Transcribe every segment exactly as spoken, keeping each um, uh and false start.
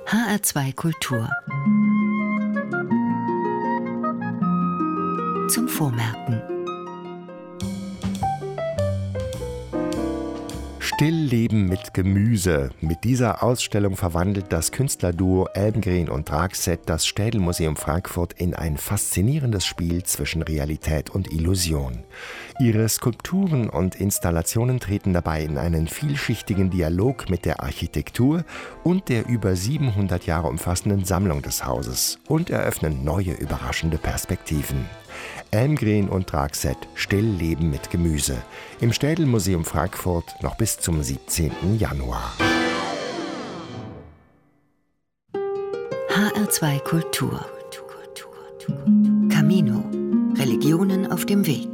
H R zwei Kultur. Zum Vormerken. Stillleben mit Gemüse. Mit dieser Ausstellung verwandelt das Künstlerduo Elmgreen und Dragset das Städelmuseum Frankfurt in ein faszinierendes Spiel zwischen Realität und Illusion. Ihre Skulpturen und Installationen treten dabei in einen vielschichtigen Dialog mit der Architektur und der über siebenhundert Jahre umfassenden Sammlung des Hauses und eröffnen neue, überraschende Perspektiven. Elmgreen und Dragset, Stillleben mit Gemüse. Im Städelmuseum Frankfurt noch bis zum siebzehnten Januar. H R zwei Kultur. Camino. Religionen auf dem Weg.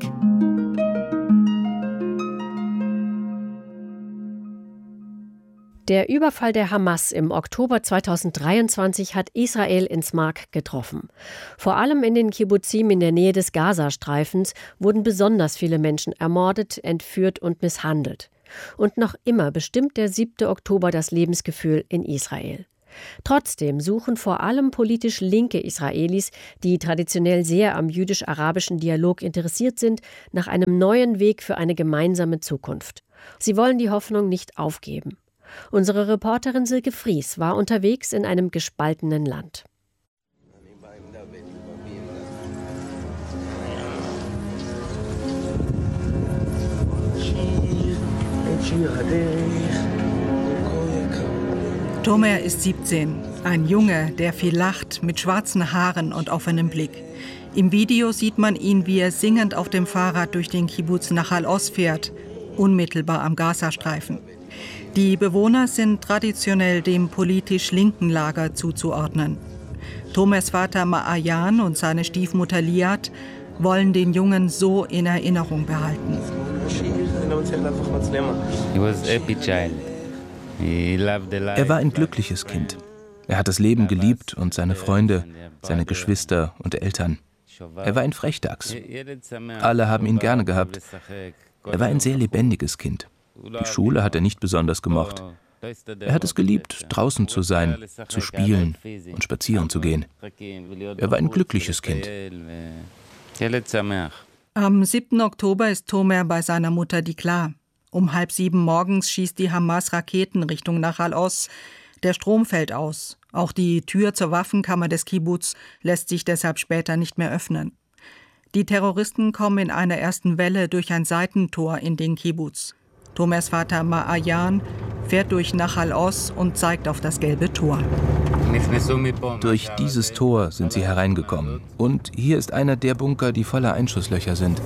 Der Überfall der Hamas im Oktober zweitausenddreiundzwanzig hat Israel ins Mark getroffen. Vor allem in den Kibbuzim in der Nähe des Gazastreifens wurden besonders viele Menschen ermordet, entführt und misshandelt. Und noch immer bestimmt der siebte Oktober das Lebensgefühl in Israel. Trotzdem suchen vor allem politisch linke Israelis, die traditionell sehr am jüdisch-arabischen Dialog interessiert sind, nach einem neuen Weg für eine gemeinsame Zukunft. Sie wollen die Hoffnung nicht aufgeben. Unsere Reporterin Silke Fries war unterwegs in einem gespaltenen Land. Tomer ist siebzehn, ein Junge, der viel lacht, mit schwarzen Haaren und offenem Blick. Im Video sieht man ihn, wie er singend auf dem Fahrrad durch den Kibbuz Nachal Oz fährt, unmittelbar am Gazastreifen. Die Bewohner sind traditionell dem politisch linken Lager zuzuordnen. Tomers Vater Ma'ayan und seine Stiefmutter Liat wollen den Jungen so in Erinnerung behalten. Er war ein glückliches Kind. Er hat das Leben geliebt und seine Freunde, seine Geschwister und Eltern. Er war ein Frechdachs. Alle haben ihn gerne gehabt. Er war ein sehr lebendiges Kind. Die Schule hat er nicht besonders gemocht. Er hat es geliebt, draußen zu sein, zu spielen und spazieren zu gehen. Er war ein glückliches Kind. Am siebten Oktober ist Tomer bei seiner Mutter Dikla. Um halb sieben morgens schießt die Hamas Raketen Richtung Nachal Oz. Der Strom fällt aus. Auch die Tür zur Waffenkammer des Kibbuz lässt sich deshalb später nicht mehr öffnen. Die Terroristen kommen in einer ersten Welle durch ein Seitentor in den Kibbuz. Tomers Vater Ma'ayan fährt durch Nachal Oz und zeigt auf das gelbe Tor. Durch dieses Tor sind sie hereingekommen. Und hier ist einer der Bunker, die voller Einschusslöcher sind.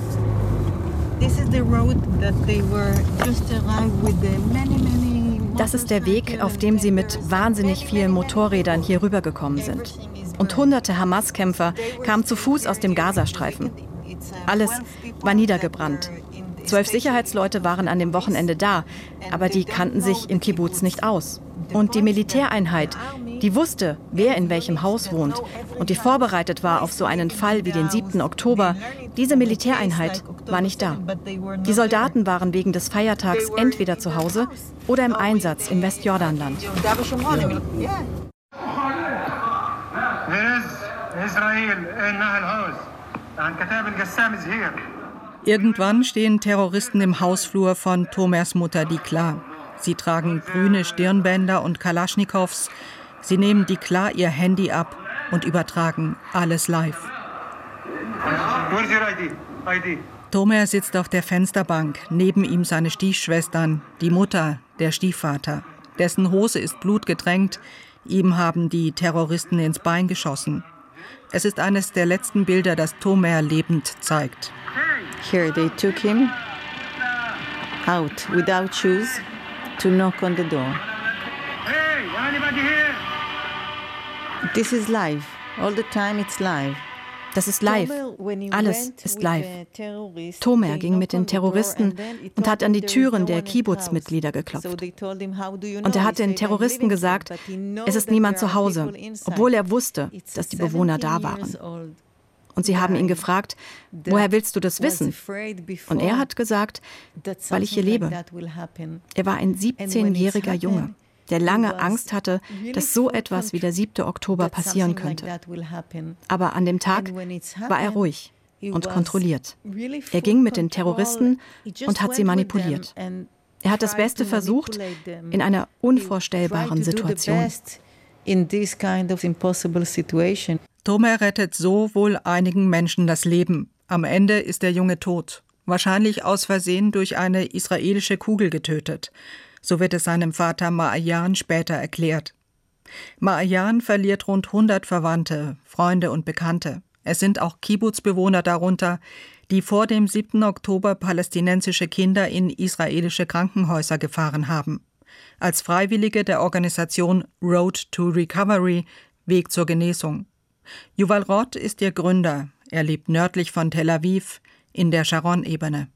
Das ist der Weg, auf dem sie mit wahnsinnig vielen Motorrädern hier rübergekommen sind. Und hunderte Hamas-Kämpfer kamen zu Fuß aus dem Gazastreifen. Alles war niedergebrannt. Zwölf Sicherheitsleute waren an dem Wochenende da, aber die kannten sich im Kibbuz nicht aus. Und die Militäreinheit, die wusste, wer in welchem Haus wohnt und die vorbereitet war auf so einen Fall wie den siebten Oktober, diese Militäreinheit war nicht da. Die Soldaten waren wegen des Feiertags entweder zu Hause oder im Einsatz im Westjordanland. Irgendwann stehen Terroristen im Hausflur von Tomers Mutter Dikla. Sie tragen grüne Stirnbänder und Kalaschnikows. Sie nehmen Dikla ihr Handy ab und übertragen alles live. Tomer sitzt auf der Fensterbank, neben ihm seine Stiefschwestern, die Mutter, der Stiefvater. Dessen Hose ist blutgetränkt, ihm haben die Terroristen ins Bein geschossen. Es ist eines der letzten Bilder, das Tomer lebend zeigt. Here they took him out without shoes to knock on the door. Hey, anybody here? This is live. All the time it's live. Das ist live. Alles ist live. Tomer ging mit den Terroristen und hat an die Türen der Kibbuz-Mitglieder geklopft. Und er hat den Terroristen gesagt, es ist niemand zu Hause, obwohl er wusste, dass die Bewohner da waren. Und sie haben ihn gefragt, woher willst du das wissen? Und er hat gesagt, weil ich hier lebe. Er war ein siebzehnjähriger Junge. der lange Angst hatte, dass so etwas wie der siebte Oktober passieren könnte. Aber an dem Tag war er ruhig und kontrolliert. Er ging mit den Terroristen und hat sie manipuliert. Er hat das Beste versucht in einer unvorstellbaren Situation. Tomer rettet so wohl einigen Menschen das Leben. Am Ende ist der Junge tot. Wahrscheinlich aus Versehen durch eine israelische Kugel getötet. So wird es seinem Vater Ma'ayan später erklärt. Ma'ayan verliert rund hundert Verwandte, Freunde und Bekannte. Es sind auch Kibbuz-Bewohner darunter, die vor dem siebten Oktober palästinensische Kinder in israelische Krankenhäuser gefahren haben. Als Freiwillige der Organisation Road to Recovery, Weg zur Genesung. Yuval Roth ist ihr Gründer. Er lebt nördlich von Tel Aviv in der Sharon-Ebene.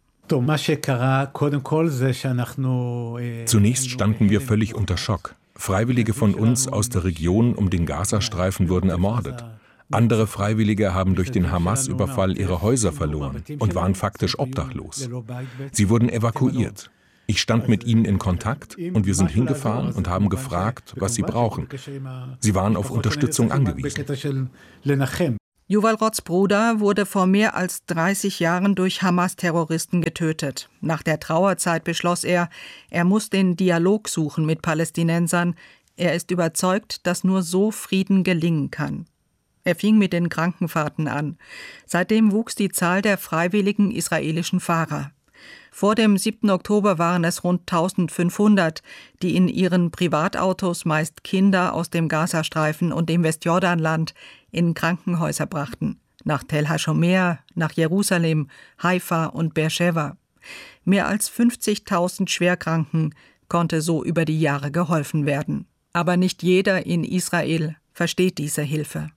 Zunächst standen wir völlig unter Schock. Freiwillige von uns aus der Region um den Gazastreifen wurden ermordet. Andere Freiwillige haben durch den Hamas-Überfall ihre Häuser verloren und waren faktisch obdachlos. Sie wurden evakuiert. Ich stand mit ihnen in Kontakt und wir sind hingefahren und haben gefragt, was sie brauchen. Sie waren auf Unterstützung angewiesen. Yuval Roths Bruder wurde vor mehr als dreißig Jahren durch Hamas-Terroristen getötet. Nach der Trauerzeit beschloss er, er muss den Dialog suchen mit Palästinensern. Er ist überzeugt, dass nur so Frieden gelingen kann. Er fing mit den Krankenfahrten an. Seitdem wuchs die Zahl der freiwilligen israelischen Fahrer. Vor dem siebten Oktober waren es rund eintausendfünfhundert, die in ihren Privatautos meist Kinder aus dem Gazastreifen und dem Westjordanland in Krankenhäuser brachten. Nach Tel HaShomer, nach Jerusalem, Haifa und Beersheva. Mehr als fünfzigtausend Schwerkranken konnte so über die Jahre geholfen werden. Aber nicht jeder in Israel versteht diese Hilfe.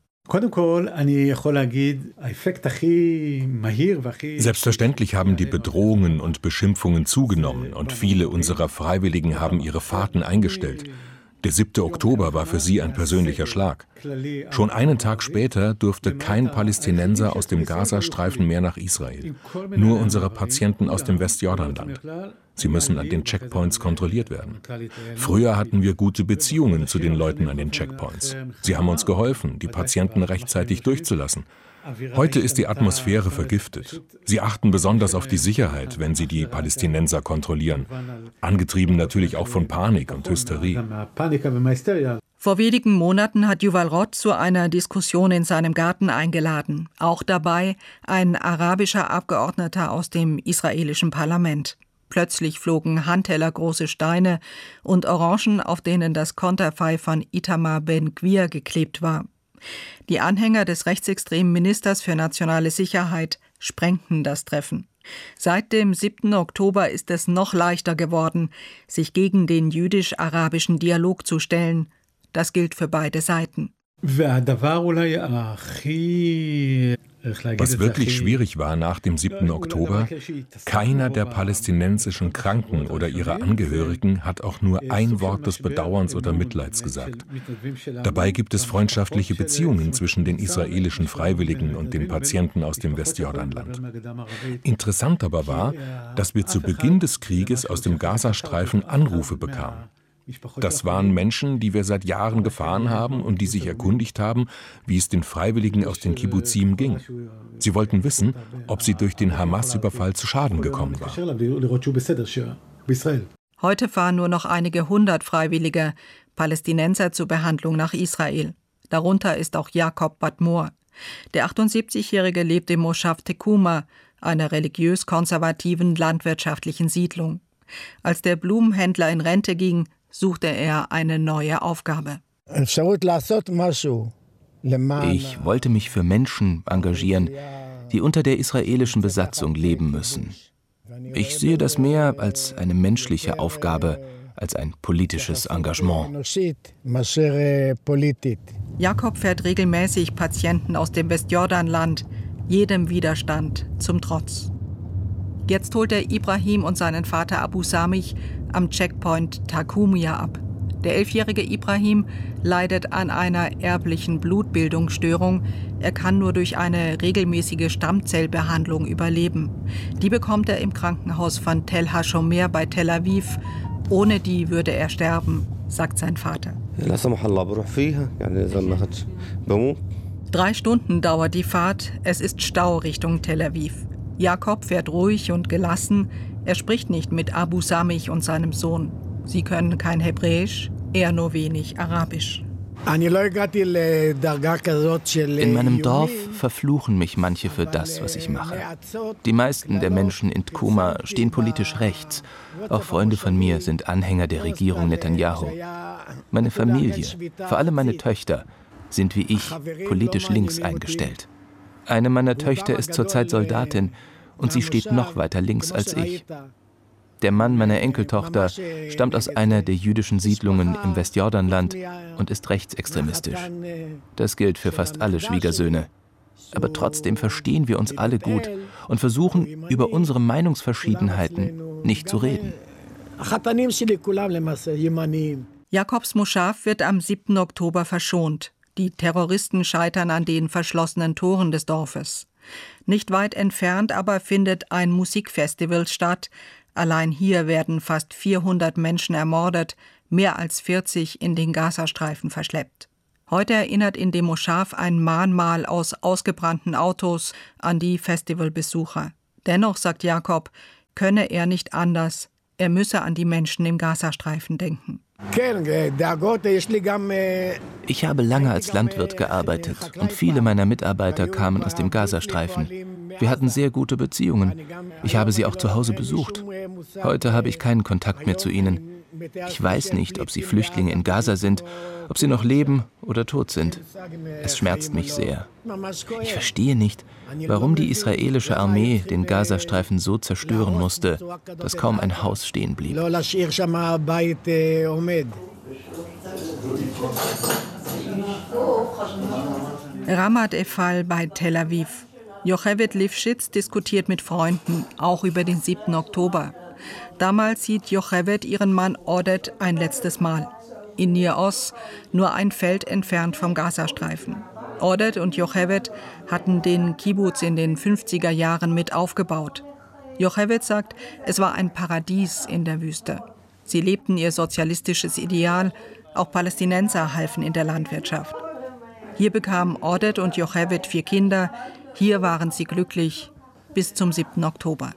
Selbstverständlich haben die Bedrohungen und Beschimpfungen zugenommen und viele unserer Freiwilligen haben ihre Fahrten eingestellt. Der siebte Oktober war für sie ein persönlicher Schlag. Schon einen Tag später durfte kein Palästinenser aus dem Gazastreifen mehr nach Israel. Nur unsere Patienten aus dem Westjordanland. Sie müssen an den Checkpoints kontrolliert werden. Früher hatten wir gute Beziehungen zu den Leuten an den Checkpoints. Sie haben uns geholfen, die Patienten rechtzeitig durchzulassen. Heute ist die Atmosphäre vergiftet. Sie achten besonders auf die Sicherheit, wenn sie die Palästinenser kontrollieren. Angetrieben natürlich auch von Panik und Hysterie. Vor wenigen Monaten hat Yuval Roth zu einer Diskussion in seinem Garten eingeladen. Auch dabei ein arabischer Abgeordneter aus dem israelischen Parlament. Plötzlich flogen handtellergroße Steine und Orangen, auf denen das Konterfei von Itamar Ben-Gvir geklebt war. Die Anhänger des rechtsextremen Ministers für nationale Sicherheit sprengten das Treffen. Seit dem siebten Oktober ist es noch leichter geworden, sich gegen den jüdisch-arabischen Dialog zu stellen. Das gilt für beide Seiten. Was wirklich schwierig war nach dem siebten Oktober, keiner der palästinensischen Kranken oder ihrer Angehörigen hat auch nur ein Wort des Bedauerns oder Mitleids gesagt. Dabei gibt es freundschaftliche Beziehungen zwischen den israelischen Freiwilligen und den Patienten aus dem Westjordanland. Interessant aber war, dass wir zu Beginn des Krieges aus dem Gazastreifen Anrufe bekamen. Das waren Menschen, die wir seit Jahren gefahren haben und die sich erkundigt haben, wie es den Freiwilligen aus den Kibbuzim ging. Sie wollten wissen, ob sie durch den Hamas-Überfall zu Schaden gekommen waren. Heute fahren nur noch einige hundert Freiwillige Palästinenser zur Behandlung nach Israel. Darunter ist auch Jakob Batmor. Der achtundsiebzigjährige lebt im Moshav Tekuma, einer religiös-konservativen landwirtschaftlichen Siedlung. Als der Blumenhändler in Rente ging, suchte er eine neue Aufgabe. Ich wollte mich für Menschen engagieren, die unter der israelischen Besatzung leben müssen. Ich sehe das mehr als eine menschliche Aufgabe, als ein politisches Engagement. Jakob fährt regelmäßig Patienten aus dem Westjordanland, jedem Widerstand zum Trotz. Jetzt holt er Ibrahim und seinen Vater Abu Samih am Checkpoint Tarkumia ab. Der elfjährige Ibrahim leidet an einer erblichen Blutbildungsstörung. Er kann nur durch eine regelmäßige Stammzellbehandlung überleben. Die bekommt er im Krankenhaus von Tel HaShomer bei Tel Aviv. Ohne die würde er sterben. sagt sein Vater. Drei Stunden dauert die Fahrt, es ist Stau Richtung Tel Aviv. Jakob fährt ruhig und gelassen, er spricht nicht mit Abu Samich und seinem Sohn. Sie können kein Hebräisch, er nur wenig Arabisch. In meinem Dorf verfluchen mich manche für das, was ich mache. Die meisten der Menschen in Tkuma stehen politisch rechts. Auch Freunde von mir sind Anhänger der Regierung Netanyahu. Meine Familie, vor allem meine Töchter, sind wie ich politisch links eingestellt. Eine meiner Töchter ist zurzeit Soldatin und sie steht noch weiter links als ich. Der Mann meiner Enkeltochter stammt aus einer der jüdischen Siedlungen im Westjordanland und ist rechtsextremistisch. Das gilt für fast alle Schwiegersöhne. Aber trotzdem verstehen wir uns alle gut und versuchen, über unsere Meinungsverschiedenheiten nicht zu reden. Jakobs Moschaf wird am siebten Oktober verschont. Die Terroristen scheitern an den verschlossenen Toren des Dorfes. Nicht weit entfernt aber findet ein Musikfestival statt. Allein hier werden fast vierhundert Menschen ermordet, mehr als vierzig in den Gazastreifen verschleppt. Heute erinnert in dem Moschaf ein Mahnmal aus ausgebrannten Autos an die Festivalbesucher. Dennoch, sagt Jakob, könne er nicht anders, er müsse an die Menschen im Gazastreifen denken. Ich habe lange als Landwirt gearbeitet und viele meiner Mitarbeiter kamen aus dem Gazastreifen. Wir hatten sehr gute Beziehungen. Ich habe sie auch zu Hause besucht. Heute habe ich keinen Kontakt mehr zu ihnen. Ich weiß nicht, ob sie Flüchtlinge in Gaza sind, ob sie noch leben oder tot sind. Es schmerzt mich sehr. Ich verstehe nicht, warum die israelische Armee den Gazastreifen so zerstören musste, dass kaum ein Haus stehen blieb. Ramat Efal bei Tel Aviv. Yocheved Lifshitz diskutiert mit Freunden, auch über den siebten Oktober. Damals sieht Yocheved ihren Mann Odet ein letztes Mal. In Nir Oz, nur ein Feld entfernt vom Gazastreifen. Odet und Yocheved hatten den Kibbutz in den fünfziger Jahren mit aufgebaut. Yocheved sagt, es war ein Paradies in der Wüste. Sie lebten ihr sozialistisches Ideal, auch Palästinenser halfen in der Landwirtschaft. Hier bekamen Odet und Yocheved vier Kinder, hier waren sie glücklich bis zum siebten Oktober.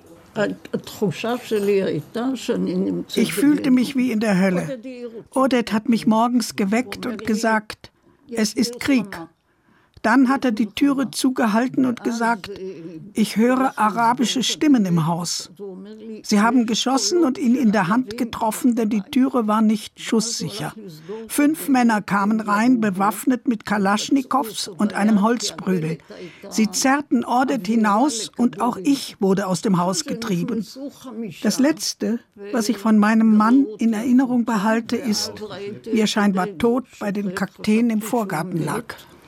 Ich fühlte mich wie in der Hölle. Odet hat mich morgens geweckt und gesagt, es ist Krieg. Dann hat er die Türe zugehalten und gesagt, ich höre arabische Stimmen im Haus. Sie haben geschossen und ihn in der Hand getroffen, denn die Türe war nicht schusssicher. Fünf Männer kamen rein, bewaffnet mit Kalaschnikows und einem Holzprügel. Sie zerrten Odet hinaus und auch ich wurde aus dem Haus getrieben. Das Letzte, was ich von meinem Mann in Erinnerung behalte, ist, wie er scheinbar tot bei den Kakteen im Vorgarten lag.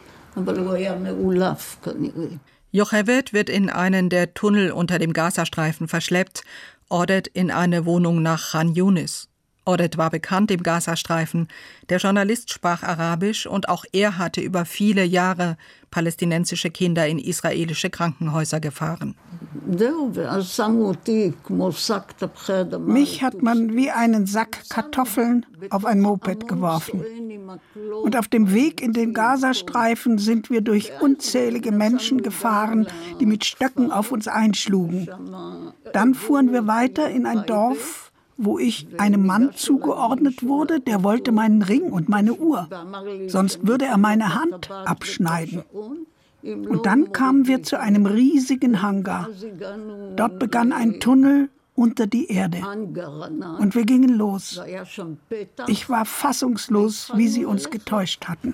Yocheved wird in einen der Tunnel unter dem Gazastreifen verschleppt, Odet in eine Wohnung nach Khan Yunis. Odet war bekannt im Gazastreifen. Der Journalist sprach Arabisch und auch er hatte über viele Jahre palästinensische Kinder in israelische Krankenhäuser gefahren. Mich hat man wie einen Sack Kartoffeln auf ein Moped geworfen. Und auf dem Weg in den Gazastreifen sind wir durch unzählige Menschen gefahren, die mit Stöcken auf uns einschlugen. Dann fuhren wir weiter in ein Dorf, wo ich einem Mann zugeordnet wurde, der wollte meinen Ring und meine Uhr. Sonst würde er meine Hand abschneiden. Und dann kamen wir zu einem riesigen Hangar. Dort begann ein Tunnel unter die Erde. Und wir gingen los. Ich war fassungslos, wie sie uns getäuscht hatten.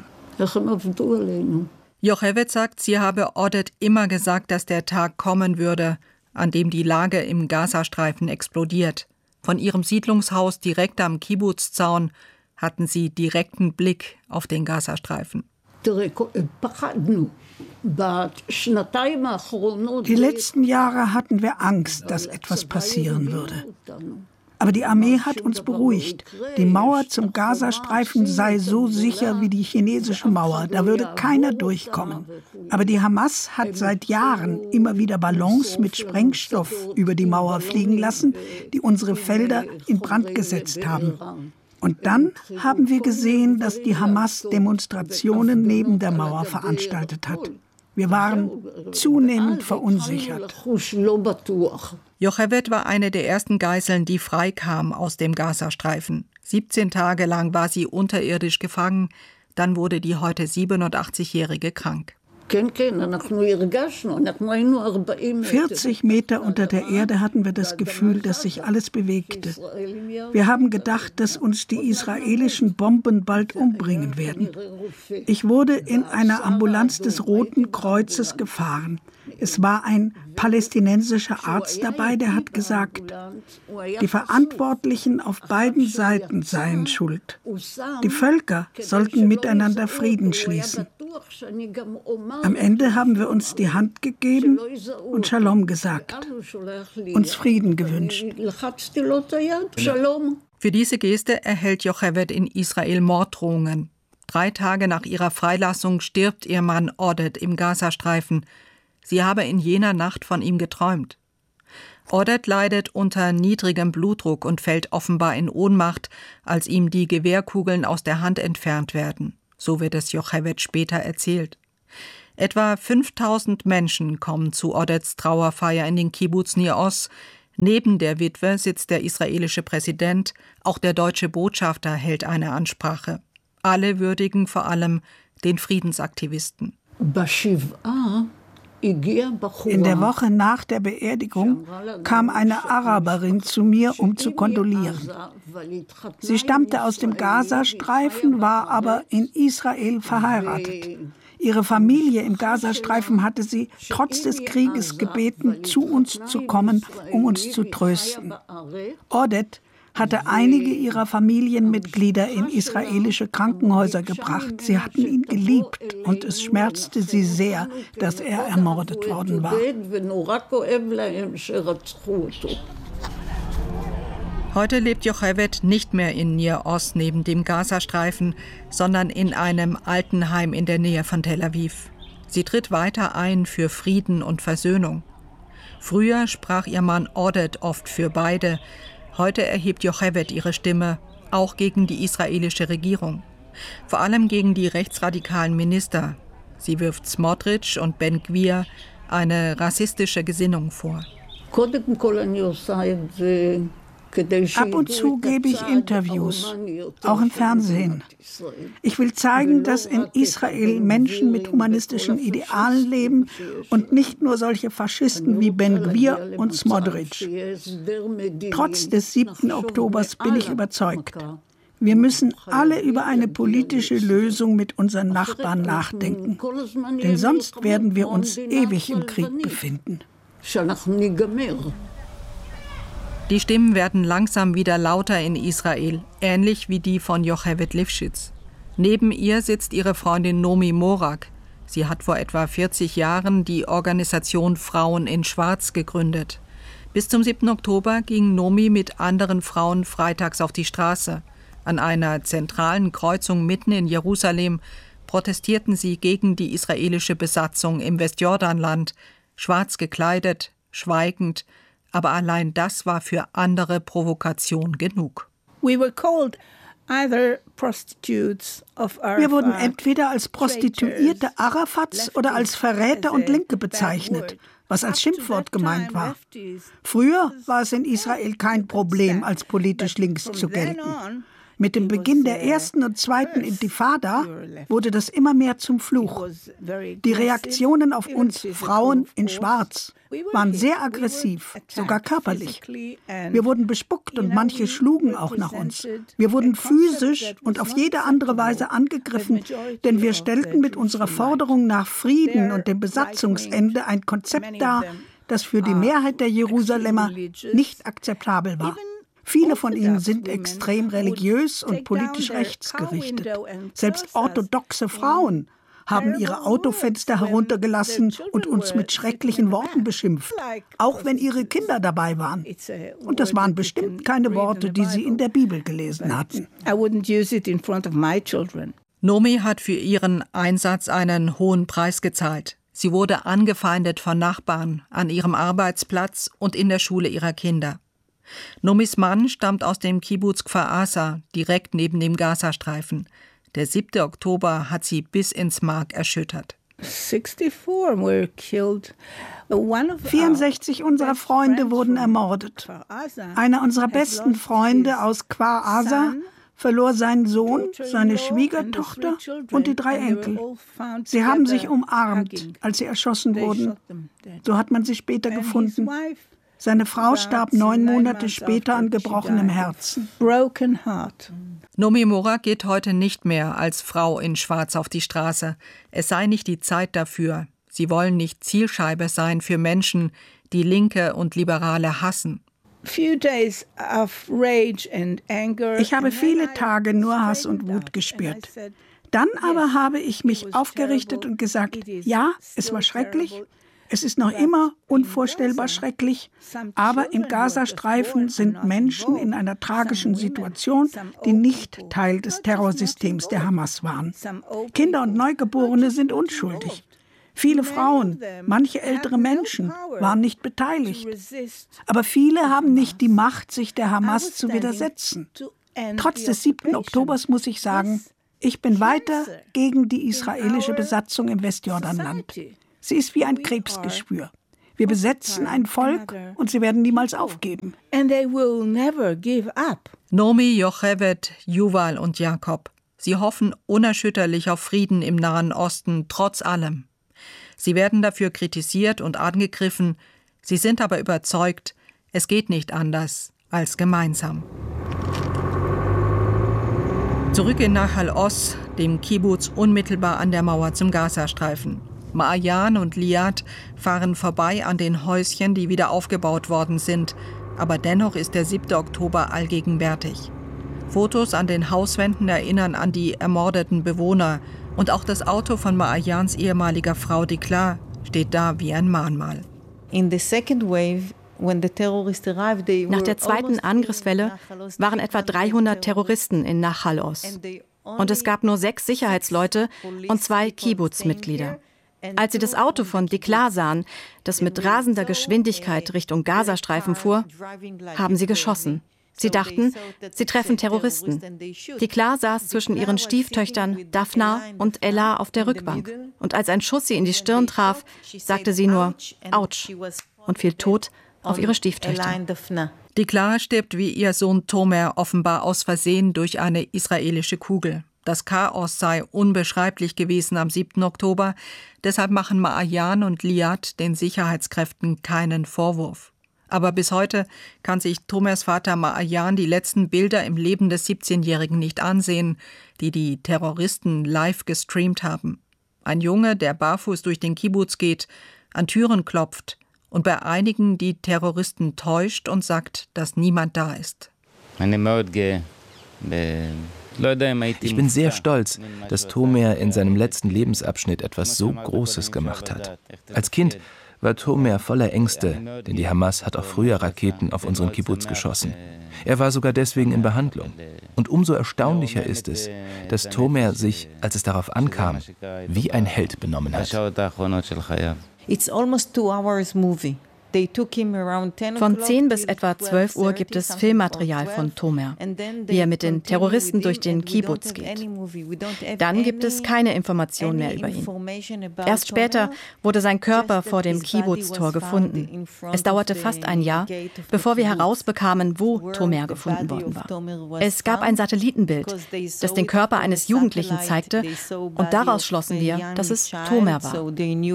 Yocheved sagt, sie habe Odet immer gesagt, dass der Tag kommen würde, an dem die Lage im Gazastreifen explodiert. Von ihrem Siedlungshaus direkt am Kibbutzzaun hatten sie direkten Blick auf den Gazastreifen. Die letzten Jahre hatten wir Angst, dass etwas passieren würde. Aber die Armee hat uns beruhigt. Die Mauer zum Gazastreifen sei so sicher wie die chinesische Mauer. Da würde keiner durchkommen. Aber die Hamas hat seit Jahren immer wieder Ballons mit Sprengstoff über die Mauer fliegen lassen, die unsere Felder in Brand gesetzt haben. Und dann haben wir gesehen, dass die Hamas Demonstrationen neben der Mauer veranstaltet hat. Wir waren zunehmend verunsichert. Yocheved war eine der ersten Geiseln, die freikam aus dem Gazastreifen. siebzehn Tage lang war sie unterirdisch gefangen. Dann wurde die heute siebenundachtzigjährige krank. vierzig Meter unter der Erde hatten wir das Gefühl, dass sich alles bewegte. Wir haben gedacht, dass uns die israelischen Bomben bald umbringen werden. Ich wurde in einer Ambulanz des Roten Kreuzes gefahren. Es war ein palästinensischer Arzt dabei, der hat gesagt, die Verantwortlichen auf beiden Seiten seien schuld. Die Völker sollten miteinander Frieden schließen. Am Ende haben wir uns die Hand gegeben und Shalom gesagt, uns Frieden gewünscht. Für diese Geste erhält Yocheved in Israel Morddrohungen. Drei Tage nach ihrer Freilassung stirbt ihr Mann Oded im Gazastreifen. Sie habe in jener Nacht von ihm geträumt. Oded leidet unter niedrigem Blutdruck und fällt offenbar in Ohnmacht, als ihm die Gewehrkugeln aus der Hand entfernt werden. So wird es Yocheved später erzählt. Etwa fünftausend Menschen kommen zu Odeds Trauerfeier in den Kibbuz Nir Oz. Neben der Witwe sitzt der israelische Präsident, auch der deutsche Botschafter hält eine Ansprache. Alle würdigen vor allem den Friedensaktivisten. In der Woche nach der Beerdigung kam eine Araberin zu mir, um zu kondolieren. Sie stammte aus dem Gazastreifen, war aber in Israel verheiratet. Ihre Familie im Gazastreifen hatte sie trotz des Krieges gebeten, zu uns zu kommen, um uns zu trösten. Oded hatte einige ihrer Familienmitglieder in israelische Krankenhäuser gebracht. Sie hatten ihn geliebt und es schmerzte sie sehr, dass er ermordet worden war. Heute lebt Yocheved nicht mehr in Nir Oz neben dem Gazastreifen, sondern in einem Altenheim in der Nähe von Tel Aviv. Sie tritt weiter ein für Frieden und Versöhnung. Früher sprach ihr Mann Oded oft für beide. Heute erhebt Yocheved ihre Stimme, auch gegen die israelische Regierung. Vor allem gegen die rechtsradikalen Minister. Sie wirft Smotrich und Ben Gvir eine rassistische Gesinnung vor. Ab und zu gebe ich Interviews, auch im Fernsehen. Ich will zeigen, dass in Israel Menschen mit humanistischen Idealen leben und nicht nur solche Faschisten wie Ben Gvir und Smotrich. Trotz des siebten Oktobers bin ich überzeugt, wir müssen alle über eine politische Lösung mit unseren Nachbarn nachdenken, denn sonst werden wir uns ewig im Krieg befinden. Die Stimmen werden langsam wieder lauter in Israel, ähnlich wie die von Yocheved Lifshitz. Neben ihr sitzt ihre Freundin Nomi Morak. Sie hat vor etwa vierzig Jahren die Organisation Frauen in Schwarz gegründet. Bis zum siebten Oktober ging Nomi mit anderen Frauen freitags auf die Straße. An einer zentralen Kreuzung mitten in Jerusalem protestierten sie gegen die israelische Besatzung im Westjordanland, schwarz gekleidet, schweigend. Aber allein das war für andere Provokation genug. Wir wurden entweder als Prostituierte Arafats oder als Verräter und Linke bezeichnet, was als Schimpfwort gemeint war. Früher war es in Israel kein Problem, als politisch links zu gelten. Mit dem Beginn der ersten und zweiten Intifada wurde das immer mehr zum Fluch. Die Reaktionen auf uns Frauen in Schwarz waren sehr aggressiv, sogar körperlich. Wir wurden bespuckt und manche schlugen auch nach uns. Wir wurden physisch und auf jede andere Weise angegriffen, denn wir stellten mit unserer Forderung nach Frieden und dem Besatzungsende ein Konzept dar, das für die Mehrheit der Jerusalemer nicht akzeptabel war. Viele von ihnen sind extrem religiös und politisch rechtsgerichtet. Selbst orthodoxe Frauen haben ihre Autofenster heruntergelassen und uns mit schrecklichen Worten beschimpft, auch wenn ihre Kinder dabei waren. Und das waren bestimmt keine Worte, die sie in der Bibel gelesen hatten. Nomi hat für ihren Einsatz einen hohen Preis gezahlt. Sie wurde angefeindet von Nachbarn, an ihrem Arbeitsplatz und in der Schule ihrer Kinder. Nomis Mann stammt aus dem Kibbuz Kfar Aza, direkt neben dem Gazastreifen. Der siebte Oktober hat sie bis ins Mark erschüttert. vierundsechzig unserer Freunde wurden ermordet. Einer unserer besten Freunde aus Kfar Aza verlor seinen Sohn, seine Schwiegertochter und die drei Enkel. Sie haben sich umarmt, als sie erschossen wurden. So hat man sie später gefunden. Seine Frau starb neun Monate später an gebrochenem Herzen. Nomi Mora geht heute nicht mehr als Frau in Schwarz auf die Straße. Es sei nicht die Zeit dafür. Sie wollen nicht Zielscheibe sein für Menschen, die Linke und Liberale hassen. Ich habe viele Tage nur Hass und Wut gespürt. Dann aber habe ich mich aufgerichtet und gesagt, ja, es war schrecklich. Es ist noch immer unvorstellbar schrecklich, aber im Gazastreifen sind Menschen in einer tragischen Situation, die nicht Teil des Terrorsystems der Hamas waren. Kinder und Neugeborene sind unschuldig. Viele Frauen, manche ältere Menschen waren nicht beteiligt. Aber viele haben nicht die Macht, sich der Hamas zu widersetzen. Trotz des siebten Oktobers muss ich sagen, ich bin weiter gegen die israelische Besatzung im Westjordanland. Sie ist wie ein Krebsgeschwür. Wir besetzen ein Volk und sie werden niemals aufgeben. Nomi, Yocheved, Yuval und Jakob. Sie hoffen unerschütterlich auf Frieden im Nahen Osten, trotz allem. Sie werden dafür kritisiert und angegriffen. Sie sind aber überzeugt, es geht nicht anders als gemeinsam. Zurück in Nahal Oz, dem Kibbuz unmittelbar an der Mauer zum Gazastreifen. Ma'ayan und Liat fahren vorbei an den Häuschen, die wieder aufgebaut worden sind. Aber dennoch ist der siebte Oktober allgegenwärtig. Fotos an den Hauswänden erinnern an die ermordeten Bewohner. Und auch das Auto von Ma'ayans ehemaliger Frau Dikla steht da wie ein Mahnmal. Nach der zweiten Angriffswelle waren etwa dreihundert Terroristen in Nahal Oz. Und es gab nur sechs Sicherheitsleute und zwei Kibbuz-Mitglieder. Als sie das Auto von Dikla sahen, das mit rasender Geschwindigkeit Richtung Gazastreifen fuhr, haben sie geschossen. Sie dachten, sie treffen Terroristen. Dikla saß zwischen ihren Stieftöchtern Daphna und Ella auf der Rückbank. Und als ein Schuss sie in die Stirn traf, sagte sie nur Autsch und fiel tot auf ihre Stieftöchter. Dikla stirbt wie ihr Sohn Tomer offenbar aus Versehen durch eine israelische Kugel. Das Chaos sei unbeschreiblich gewesen am siebten Oktober. Deshalb machen Ma'ayan und Liat den Sicherheitskräften keinen Vorwurf. Aber bis heute kann sich Tomers Vater Ma'ayan die letzten Bilder im Leben des siebzehnjährigen nicht ansehen, die die Terroristen live gestreamt haben. Ein Junge, der barfuß durch den Kibbuz geht, an Türen klopft und bei einigen die Terroristen täuscht und sagt, dass niemand da ist. Ich bin sehr stolz, dass Tomer in seinem letzten Lebensabschnitt etwas so Großes gemacht hat. Als Kind war Tomer voller Ängste, denn die Hamas hat auch früher Raketen auf unseren Kibbuz geschossen. Er war sogar deswegen in Behandlung. Und umso erstaunlicher ist es, dass Tomer sich, als es darauf ankam, wie ein Held benommen hat. It's almost two hours movie. Von zehn bis etwa zwölf Uhr gibt es Filmmaterial von Tomer, wie er mit den Terroristen durch den Kibbuz geht. Dann gibt es keine Informationen mehr über ihn. Erst später wurde sein Körper vor dem Kibbuz-Tor gefunden. Es dauerte fast ein Jahr, bevor wir herausbekamen, wo Tomer gefunden worden war. Es gab ein Satellitenbild, das den Körper eines Jugendlichen zeigte, und daraus schlossen wir, dass es Tomer war.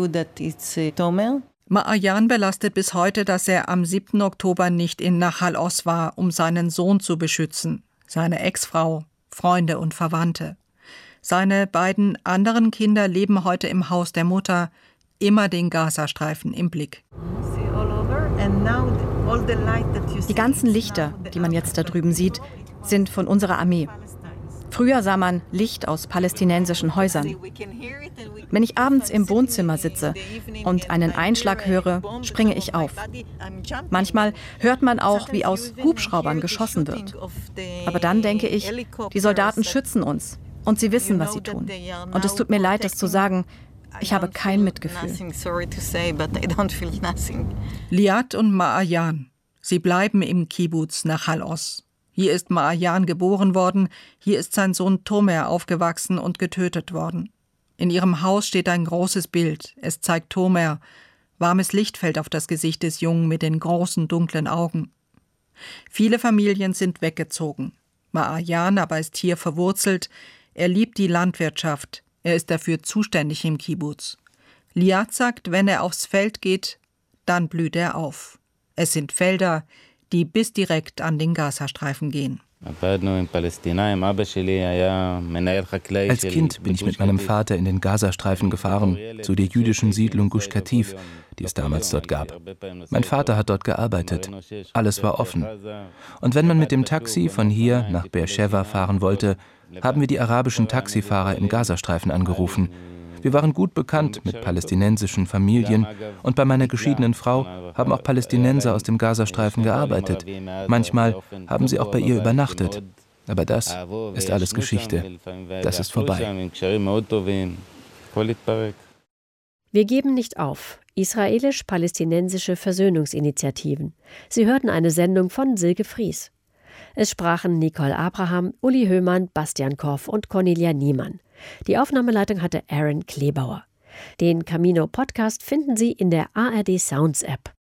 Ma'ayan belastet bis heute, dass er am siebten Oktober nicht in Nahal Oz war, um seinen Sohn zu beschützen, seine Ex-Frau, Freunde und Verwandte. Seine beiden anderen Kinder leben heute im Haus der Mutter, immer den Gazastreifen im Blick. Die ganzen Lichter, die man jetzt da drüben sieht, sind von unserer Armee. Früher sah man Licht aus palästinensischen Häusern. Wenn ich abends im Wohnzimmer sitze und einen Einschlag höre, springe ich auf. Manchmal hört man auch, wie aus Hubschraubern geschossen wird. Aber dann denke ich, die Soldaten schützen uns und sie wissen, was sie tun. Und es tut mir leid, das zu sagen, ich habe kein Mitgefühl. Liat und Ma'ayan. Sie bleiben im Kibbuz Nachal Oz. Hier ist Ma'ayan geboren worden, hier ist sein Sohn Tomer aufgewachsen und getötet worden. In ihrem Haus steht ein großes Bild. Es zeigt Tomer. Warmes Licht fällt auf das Gesicht des Jungen mit den großen, dunklen Augen. Viele Familien sind weggezogen. Ma'ayan aber ist hier verwurzelt. Er liebt die Landwirtschaft. Er ist dafür zuständig im Kibbuz. Liat sagt, wenn er aufs Feld geht, dann blüht er auf. Es sind Felder, die bis direkt an den Gazastreifen gehen. Als Kind bin ich mit meinem Vater in den Gazastreifen gefahren, zu der jüdischen Siedlung Gush Katif, die es damals dort gab. Mein Vater hat dort gearbeitet. Alles war offen. Und wenn man mit dem Taxi von hier nach Beersheva fahren wollte, haben wir die arabischen Taxifahrer im Gazastreifen angerufen. Wir waren gut bekannt mit palästinensischen Familien und bei meiner geschiedenen Frau haben auch Palästinenser aus dem Gazastreifen gearbeitet. Manchmal haben sie auch bei ihr übernachtet. Aber das ist alles Geschichte. Das ist vorbei. Wir geben nicht auf. Israelisch-palästinensische Versöhnungsinitiativen. Sie hörten eine Sendung von Silke Fries. Es sprachen Nicole Abraham, Uli Höhmann, Bastian Korff und Cornelia Niemann. Die Aufnahmeleitung hatte Aaron Klebauer. Den Camino-Podcast finden Sie in der A R D Sounds App.